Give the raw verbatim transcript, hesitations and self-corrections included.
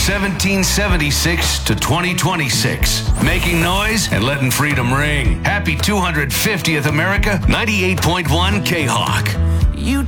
seventeen seventy-six to twenty twenty-six. Making noise and letting freedom ring. Happy two hundred fiftieth America, ninety-eight point one K-Hawk. You